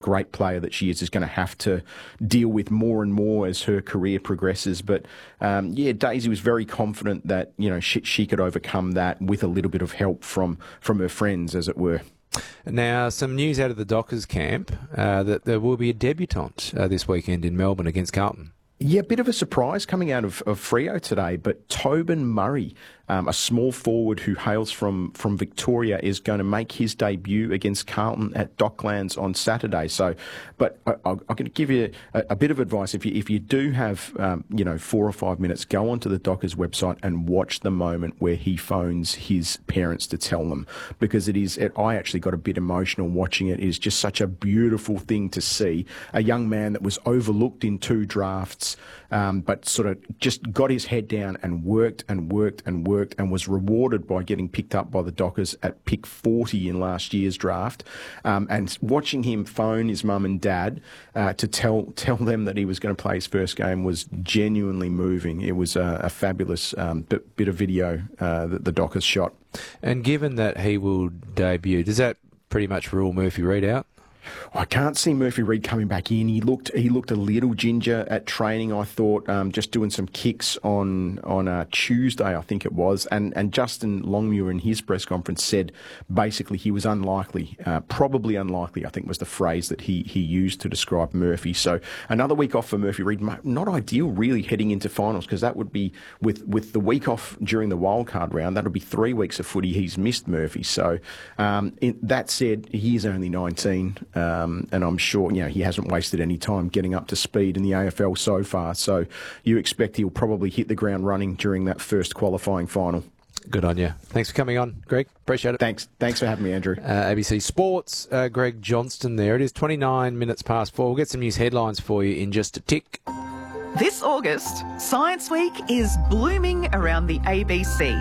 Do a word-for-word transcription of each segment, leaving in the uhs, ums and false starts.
great player that she is, is going to have to deal with more and more as her career progresses. But um, yeah, Daisy was very confident that, you know, she, she could overcome that with a little bit of help from, from her friends, as it were. Now, some news out of the Dockers camp uh, that there will be a debutante uh, this weekend in Melbourne against Carlton. Yeah, a bit of a surprise coming out of, of Freo today, but Tobin Murray, um, a small forward who hails from, from Victoria, is going to make his debut against Carlton at Docklands on Saturday. So, but I, I'm going to give you a, a bit of advice. If you if you do have um, you know four or five minutes, go onto the Dockers website and watch the moment where he phones his parents to tell them, because it is. It, I actually got a bit emotional watching it. It is just such a beautiful thing to see. A young man that was overlooked in two drafts, um, but sort of just got his head down and worked and worked and worked. and was rewarded by getting picked up by the Dockers at pick forty in last year's draft. Um, and watching him phone his mum and dad uh, to tell tell them that he was going to play his first game was genuinely moving. It was a, a fabulous um, bit, bit of video uh, that the Dockers shot. And given that he will debut, does that pretty much rule Murphy Reid out? I can't see Murphy Reid coming back in. He looked he looked a little ginger at training, I thought, um, just doing some kicks on on uh, Tuesday, I think it was. And, and Justin Longmuir in his press conference said basically he was unlikely, uh, probably unlikely, I think was the phrase that he, he used to describe Murphy. So another week off for Murphy Reid, not ideal really heading into finals, because that would be, with, with the week off during the wildcard round, that would be three weeks of footy he's missed, Murphy. So um, in, that said, he is only nineteen. Um, and I'm sure, you know, he hasn't wasted any time getting up to speed in the A F L so far. So you expect he'll probably hit the ground running during that first qualifying final. Good on you. Thanks for coming on, Greg. Appreciate it. Thanks. Thanks for having me, Andrew. Uh, A B C Sports, uh, Greg Johnston there. It is twenty-nine minutes past four. We'll get some news headlines for you in just a tick. This August, Science Week is blooming around the A B C.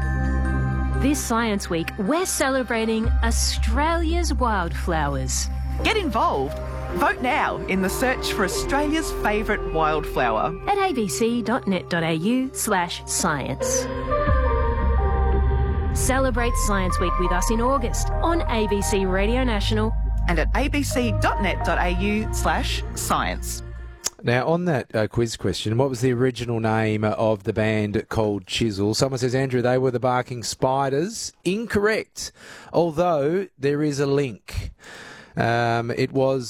This Science Week, we're celebrating Australia's wildflowers. Get involved. Vote now in the search for Australia's favourite wildflower at abc.net.au slash science. Celebrate Science Week with us in August on A B C Radio National and at abc.net.au slash science. Now, on that uh, quiz question, what was the original name of the band Cold Chisel? Someone says, Andrew, they were the Barking Spiders. Incorrect, although there is a link. Um, it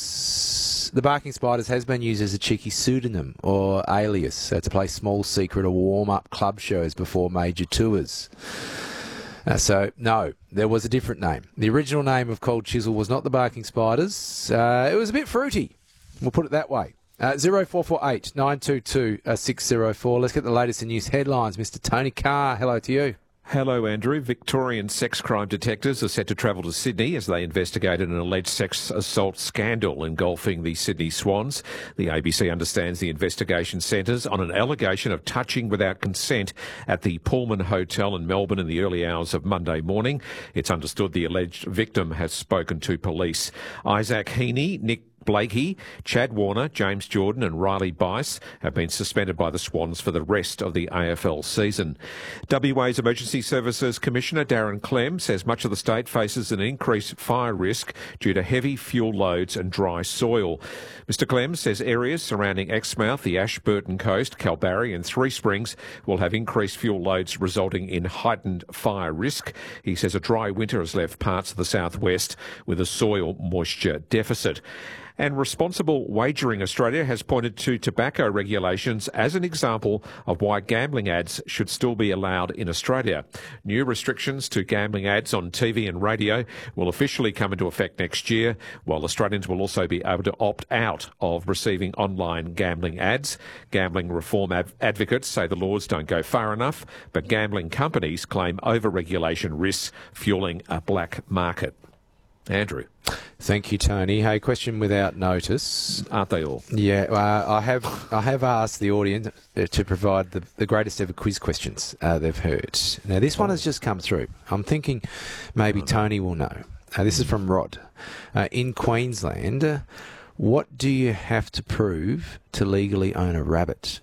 was the Barking Spiders has been used as a cheeky pseudonym or alias uh, to play small secret or warm-up club shows before major tours. Uh, so, no, there was a different name. The original name of Cold Chisel was not the Barking Spiders. Uh, it was a bit fruity. We'll put it that way. Uh, zero four four eight nine two two six zero four. Let's get the latest in news headlines. Mister Tony Carr, hello to you. Hello, Andrew. Victorian sex crime detectives are set to travel to Sydney as they investigated an alleged sex assault scandal engulfing the Sydney Swans. The A B C understands the investigation centres on an allegation of touching without consent at the Pullman Hotel in Melbourne in the early hours of Monday morning. It's understood the alleged victim has spoken to police. Isaac Heaney, Nick Blakey, Chad Warner, James Jordan and Riley Bice have been suspended by the Swans for the rest of the A F L season. W A's Emergency Services Commissioner Darren Clem says much of the state faces an increased fire risk due to heavy fuel loads and dry soil. Mister Clem says areas surrounding Exmouth, the Ashburton Coast, Kalbarri and Three Springs will have increased fuel loads resulting in heightened fire risk. He says a dry winter has left parts of the southwest with a soil moisture deficit. And Responsible Wagering Australia has pointed to tobacco regulations as an example of why gambling ads should still be allowed in Australia. New restrictions to gambling ads on T V and radio will officially come into effect next year, while Australians will also be able to opt out of receiving online gambling ads. Gambling reform av- advocates say the laws don't go far enough, but gambling companies claim over-regulation risks fueling a black market. Andrew. Thank you, Tony. Hey, question without notice. Aren't they all? Yeah, uh, I have I have asked the audience to provide the, the greatest ever quiz questions uh, they've heard. Now, this one has just come through. I'm thinking maybe oh, no. Tony will know. Uh, this is from Rod. Uh, in Queensland, uh, what do you have to prove to legally own a rabbit?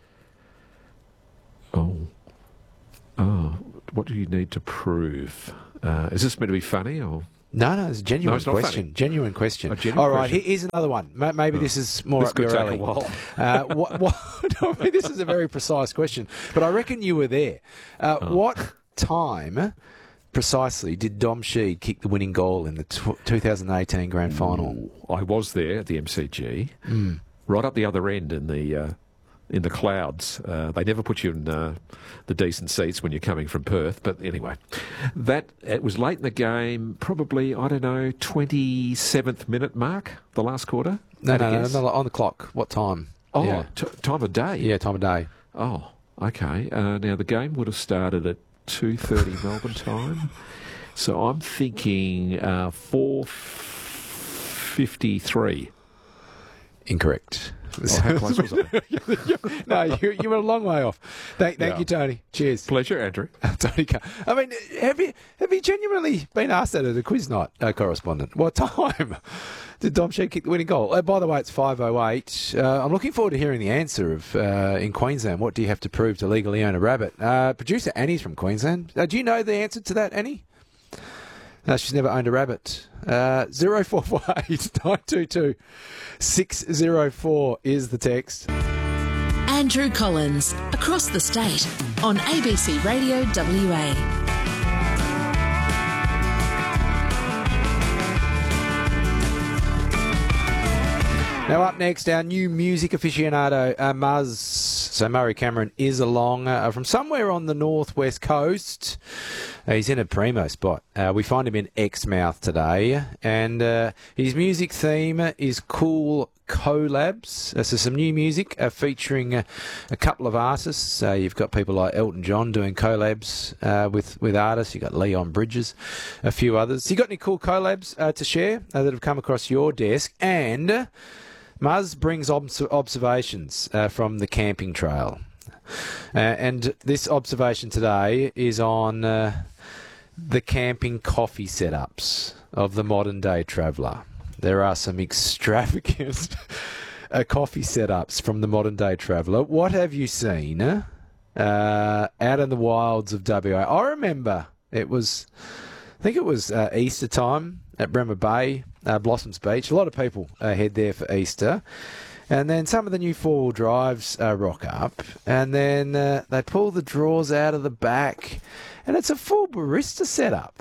Oh. Oh. What do you need to prove? Uh, is this meant to be funny or... No, no, it's a genuine No, it's not question. funny. Genuine question. A genuine All right, question. here's another one. Ma- Maybe this is more This up could your take a alley. while. Uh, what, what, I mean, this is a very precise question, but I reckon you were there. Uh, Oh. What time precisely did Dom Sheed kick the winning goal in the tw- twenty eighteen Grand Final? I was there at the M C G, right up the other end in the uh, in the clouds. Uh, they never put you in uh, the decent seats when you're coming from Perth. But anyway, that it was late in the game, probably I don't know twenty-seventh minute mark, the last quarter. No, Had a no, no, guess? no, on the clock. What time? Oh, yeah, t- time of day. yeah time of day. Oh, okay. Uh, now the game would have started at two thirty Melbourne time, so I'm thinking uh, four fifty-three. Incorrect. Oh, how close was it? No, you, you were a long way off. Thank, thank Yeah. you, Tony. Cheers. Pleasure, Andrew. Tony, Carr. I mean, have you have you genuinely been asked that at a quiz night, uh, correspondent? What time did Dom Sheed kick the winning goal? Uh, by the way, it's five oh eight. Uh, I'm looking forward to hearing the answer of uh, in Queensland. What do you have to prove to legally own a rabbit? Uh, producer Annie's from Queensland. Uh, do you know the answer to that, Annie? No, she's never owned a rabbit. Uh, zero four four eight nine two two six zero four is the text. Andrew Collins, across the state, on A B C Radio W A. Now up next, our new music aficionado, uh, Muzz. So Murray Cameron is along uh, from somewhere on the northwest coast. Uh, he's in a primo spot. Uh, we find him in Exmouth today, and uh, his music theme is cool collabs. Uh, so some new music uh, featuring uh, a couple of artists. Uh, you've got people like Elton John doing collabs uh, with with artists. You've got Leon Bridges, a few others. You got any cool collabs uh, to share uh, that have come across your desk? And uh, Muzz brings obs- observations uh, from the camping trail. Uh, and this observation today is on uh, the camping coffee setups of the modern day traveller. There are some extravagant uh, coffee setups from the modern day traveller. What have you seen uh, out in the wilds of W A? I remember it was, I think it was uh, Easter time at Bremer Bay, uh, Blossoms Beach. A lot of people uh, head there for Easter. And then some of the new four-wheel drives uh, rock up, and then uh, they pull the drawers out of the back, and it's a full barista setup.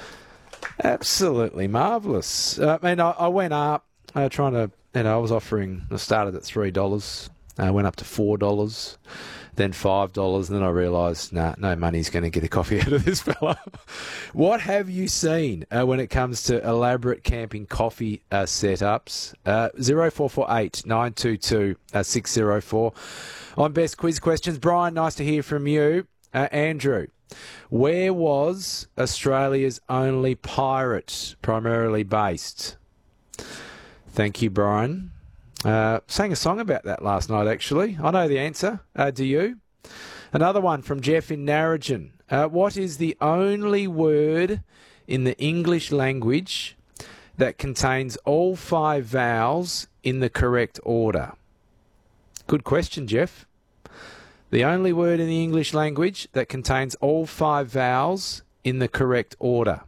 Absolutely marvellous. Uh, I mean, I, I went up uh, trying to, you know, I was offering, I started at three dollars, I uh, went up to four dollars, then five dollars, and then I realised, nah, no money's going to get a coffee out of this fella. What have you seen uh, when it comes to elaborate camping coffee uh, setups? Uh, zero four four eight nine two two six zero four. On Best Quiz Questions, Brian, nice to hear from you. Uh, Andrew, where was Australia's only pirate primarily based? Thank you, Brian. Uh, sang a song about that last night, actually. I know the answer. Uh, do you? Another one from Jeff in Narrogin. Uh, what is the only word in the English language that contains all five vowels in the correct order? Good question, Jeff. The only word in the English language that contains all five vowels in the correct order.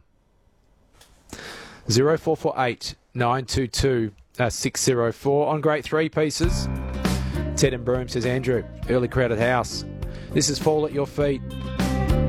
zero four four eight nine two two six zero four. On great three pieces, Ted and Broome says, Andrew, early crowded house. This is Fall at Your Feet.